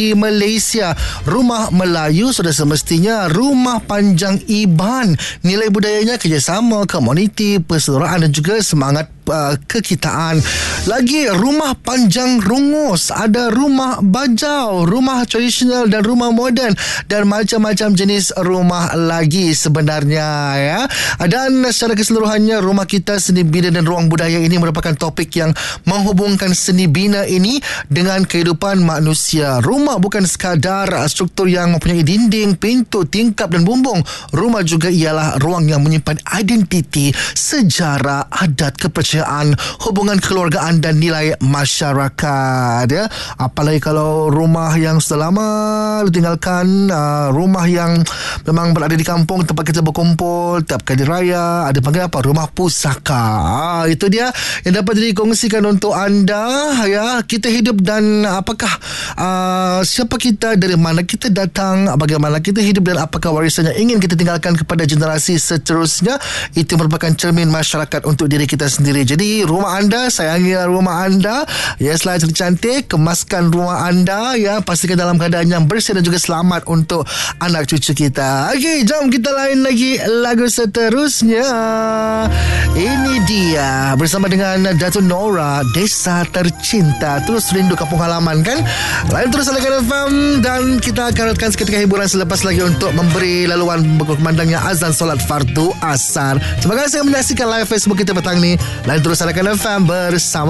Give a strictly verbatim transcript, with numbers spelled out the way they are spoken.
Di Malaysia, rumah Melayu sudah semestinya rumah panjang Iban. Nilai budayanya kerjasama, komuniti, persaudaraan dan juga semangat uh, kekitaan. Lagi rumah panjang rungus, ada rumah bajau, rumah tradisional dan rumah moden dan macam-macam jenis rumah lagi sebenarnya ya. Dan secara keseluruhannya rumah kita seni bina dan ruang budaya ini merupakan topik yang menghubungkan seni bina ini dengan kehidupan manusia. Rumah bukan sekadar struktur yang mempunyai dinding, pintu, tingkap dan bumbung. Rumah juga ialah ruang yang menyimpan identiti, sejarah, adat, kepercayaan, hubungan kekeluargaan dan nilai masyarakat ya. Apalagi kalau rumah yang sudah lama ditinggalkan, uh, rumah yang memang berada di kampung tempat kita berkumpul tiap kali raya, ada panggil apa? Rumah pusaka. Ah, itu dia yang dapat dikongsikan untuk anda ya. Kita hidup dan apakah uh, siapa kita, dari mana kita datang, bagaimana kita hidup dan apakah warisan yang ingin kita tinggalkan kepada generasi seterusnya. Itu merupakan cermin masyarakat untuk diri kita sendiri. Jadi rumah anda, sayangi rumah anda ya, selalu cantik, kemaskan rumah anda ya, pastikan dalam keadaan yang bersih dan juga selamat untuk anak cucu kita. Okey, jom kita lain lagi lagu seterusnya. Ini dia bersama dengan Datuk Nora, Desa Tercinta. Terus rindu kampung halaman kan? Lain terus Layan F M dan kita akan rekan seketika hiburan selepas lagi untuk memberi laluan berkumandangnya azan solat fardu asar. Terima kasih yang menyaksikan live Facebook kita petang ni. Lain terus Layan F M bersama